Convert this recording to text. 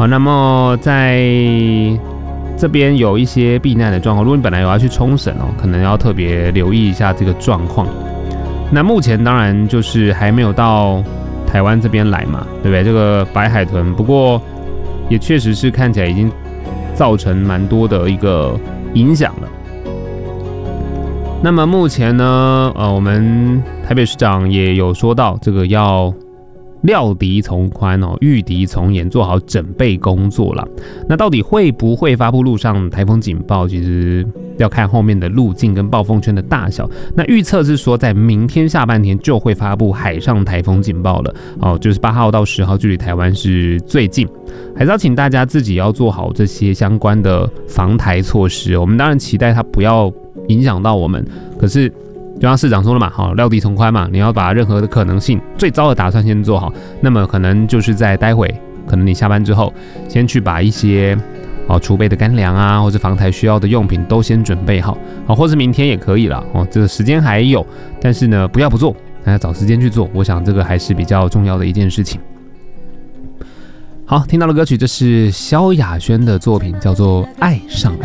好，那么在这边有一些避难的状况，如果你本来有要去冲绳可能要特别留意一下这个状况。那目前当然就是还没有到台湾这边来嘛，对不对？这个白海豚，不过也确实是看起来已经造成蛮多的一个影响了。那么目前呢，我们台北市长也有说到，这个要料敌从宽御敌从严，做好准备工作啦。那到底会不会发布陆上台风警报，其实要看后面的路径跟暴风圈的大小。那预测是说，在明天下半天就会发布海上台风警报了就是8号到10号，距离台湾是最近。还是要请大家自己要做好这些相关的防台措施。我们当然期待它不要影响到我们，可是就像市长说了嘛，料敌从宽嘛，你要把任何的可能性、最糟的打算先做好。那么可能就是在待会，可能你下班之后，先去把一些储备的干粮啊，或者防台需要的用品都先准备好，或是明天也可以啦。这个时间还有，但是呢，不要不做，大家找时间去做。我想这个还是比较重要的一件事情。好，听到的歌曲，这是萧亚轩的作品，叫做《爱上爱》。